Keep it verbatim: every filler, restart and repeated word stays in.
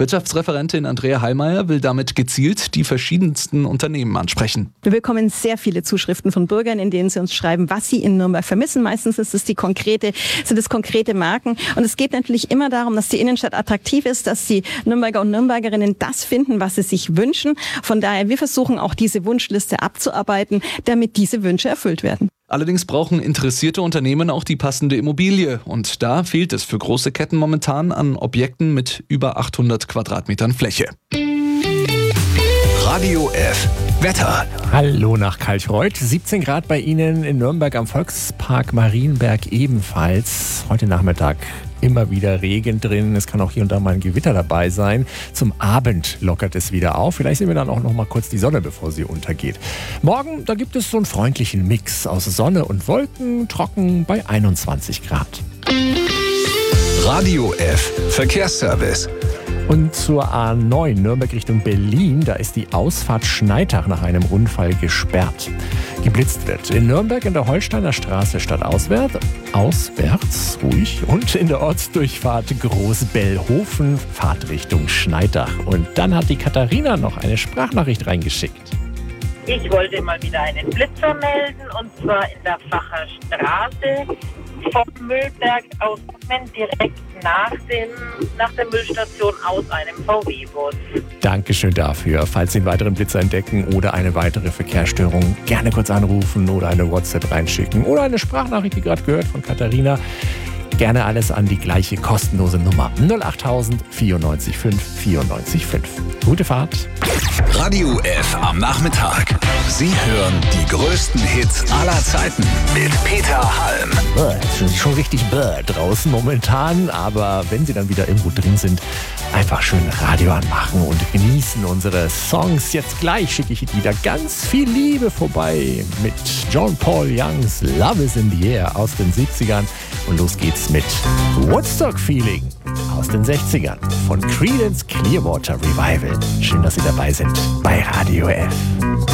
Wirtschaftsreferentin Andrea Heilmeier will damit gezielt die verschiedensten Unternehmen ansprechen. Wir bekommen sehr viele Zuschriften von Bürgern, in denen sie uns schreiben, was sie in Nürnberg vermissen. Meistens ist es die konkrete, sind es konkrete Marken. Und es geht natürlich immer darum, dass die Innenstadt attraktiv ist, dass die Nürnberger und Nürnbergerinnen das finden, was sie sich wünschen. Von daher, wir versuchen auch diese Wunschliste abzuarbeiten, damit diese Wünsche erfüllt werden. Allerdings brauchen interessierte Unternehmen auch die passende Immobilie. Und da fehlt es für große Ketten momentan an Objekten mit über achthundert Quadratmetern Fläche. Radio F. Wetter. Hallo nach Kalchreuth. siebzehn Grad bei Ihnen in Nürnberg am Volkspark Marienberg ebenfalls. Heute Nachmittag immer wieder Regen drin. Es kann auch hier und da mal ein Gewitter dabei sein. Zum Abend lockert es wieder auf. Vielleicht sehen wir dann auch noch mal kurz die Sonne, bevor sie untergeht. Morgen, da gibt es so einen freundlichen Mix aus Sonne und Wolken, trocken bei einundzwanzig Grad. Radio F. Verkehrsservice. Und zur A neun Nürnberg Richtung Berlin, da ist die Ausfahrt Schneitach nach einem Unfall gesperrt. Geblitzt wird in Nürnberg in der Holsteiner Straße stadtauswärts, auswärts, ruhig, und in der Ortsdurchfahrt Großbellhofen, Fahrtrichtung Schneitach. Und dann hat die Katharina noch eine Sprachnachricht reingeschickt. Ich wollte mal wieder einen Blitzer melden, und zwar in der Facher Straße vom Müllberg aus direkt nach, dem, nach der Müllstation aus einem V W-Bus. Dankeschön dafür. Falls Sie einen weiteren Blitzer entdecken oder eine weitere Verkehrsstörung, gerne kurz anrufen oder eine WhatsApp reinschicken oder eine Sprachnachricht, die gerade gehört von Katharina. Gerne alles an die gleiche kostenlose Nummer null achttausend vierundneunzig fünf vierundneunzig fünf. Gute Fahrt. Radio F am Nachmittag. Sie hören die größten Hits aller Zeiten mit Peter Halm. Es ist schon richtig bäh draußen momentan, aber wenn Sie dann wieder irgendwo drin sind, einfach schön Radio anmachen und genießen unsere Songs. Jetzt gleich schicke ich Ihnen wieder ganz viel Liebe vorbei mit John Paul Youngs Love is in the Air aus den siebzigern. Und los geht's mit Woodstock Feeling aus den sechzigern von Creedence Clearwater Revival. Schön, dass Sie dabei sind bei Radio F.